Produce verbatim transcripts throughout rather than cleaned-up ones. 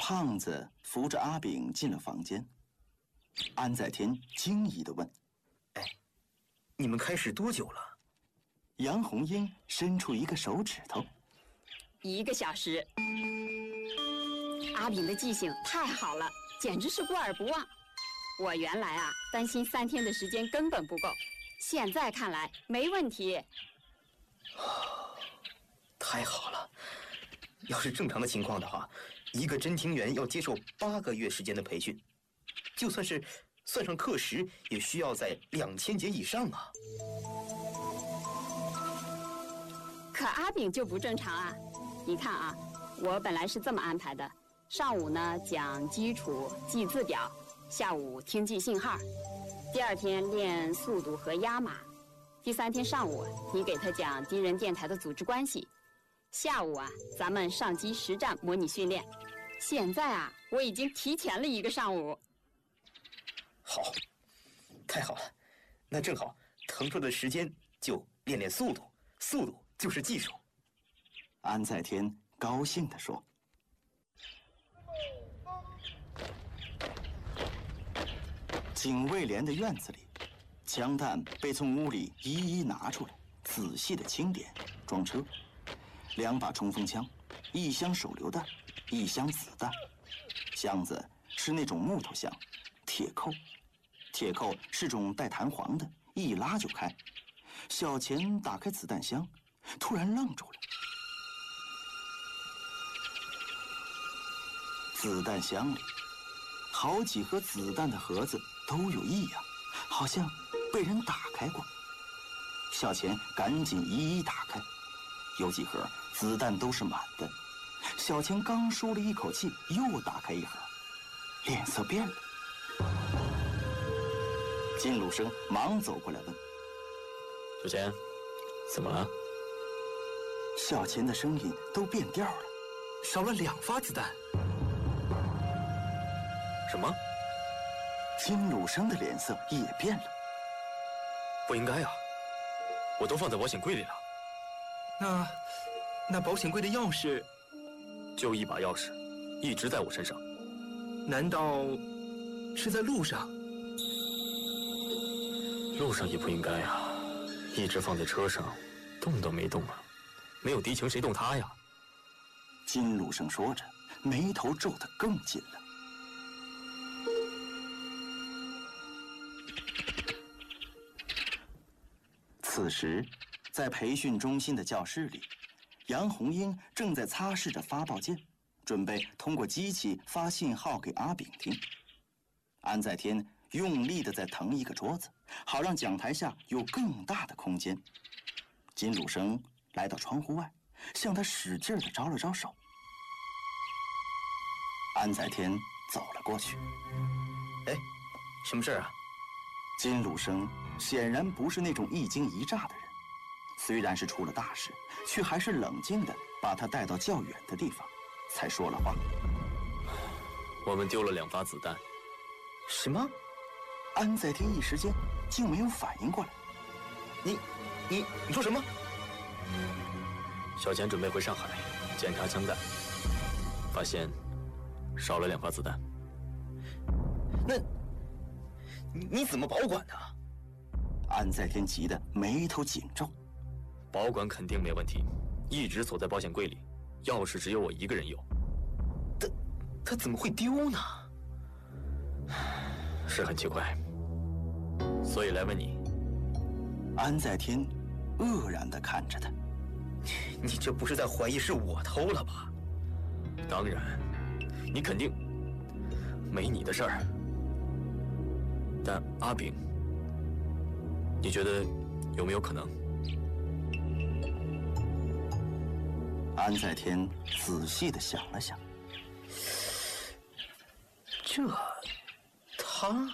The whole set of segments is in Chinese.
胖子扶着阿炳进了房间。安在天惊疑地问：“ 哎，你们开始多久了？” 杨红英伸出一个手指头：“ 一个小时。”阿炳的记性太好了，简直是过而不忘。我原来啊担心三天的时间根本不够，现在看来没问题。 太好了！要是正常的情况的话，一个侦听员要接受八个月时间的培训，就算是算上课时，也需要在两千节以上啊。 可阿炳就不正常啊！你看啊，我本来是这么安排的：上午呢讲基础记字表，下午听记信号，第二天练速度和压码，第三天上午你给他讲敌人电台的组织关系，下午啊咱们上机实战模拟训练。现在啊我已经提前了一个上午。 好，太好了，那正好腾出的时间就练练速度，速度就是技术。 安在天高兴地说。警卫连的院子里，枪弹被从屋里一一拿出来，仔细的清点装车。两把冲锋枪，一箱手榴弹，一箱子弹。箱子是那种木头箱，铁扣，铁扣是种带弹簧的，一拉就开。小钱打开子弹箱，突然愣住了。子弹箱里好几盒子弹的盒子都有异样，好像被人打开过。小钱赶紧一一打开，有几盒子弹都是满的。小钱刚舒了一口气，又打开一盒，脸色变了。金鲁生忙走过来问：“ 小钱，怎么了？” 小钱的声音都变调了：“ 少了两发子弹。” 什么？ 金鲁生的脸色也变了。 不应该啊，我都放在保险柜里了。 那，那保险柜的钥匙？ 就一把钥匙，一直在我身上。 难道是在路上？ 路上也不应该啊，一直放在车上，动都没动啊。没有敌情，谁动它呀？ 金鲁生说着，眉头皱得更紧了。此时，在培训中心的教室里，杨红英正在擦拭着发报件，准备通过机器发信号给阿炳听。安在天用力地在腾一个桌子，好让讲台下有更大的空间。金鲁生来到窗户外，向他使劲地招了招手。安在天走了过去。 哎，什么事啊？ 金鲁生显然不是那种一惊一乍的人，虽然是出了大事，却还是冷静地把他带到较远的地方，才说了话。 我们丢了两发子弹。 什么？ 安在天一时间竟没有反应过来。 你，你，你说什么？ 小钱准备回上海检查枪弹，发现少了两发子弹。 那，你你怎么保管的？ 安在天急得眉头紧皱。 保管肯定没问题，一直锁在保险柜里，钥匙只有我一个人有。 他他怎么会丢呢？ 是很奇怪，所以来问你。 安在天愕然地看着他。 你这不是在怀疑是我偷了吧？ 当然，你肯定没你的事儿。但阿炳，你觉得有没有可能？ 安在天仔细地想了想。 这，他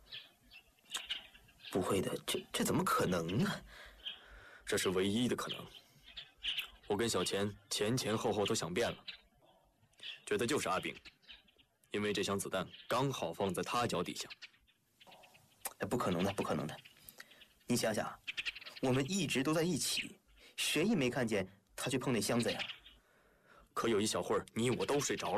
不会的，这这怎么可能呢？ 这是唯一的可能。我跟小钱前前后后都想遍了，觉得就是阿炳，因为这箱子弹刚好放在他脚底下。 不可能的，不可能的！你想想，我们一直都在一起，谁也没看见他去碰那箱子呀。 可有一小会儿，你我都睡着了。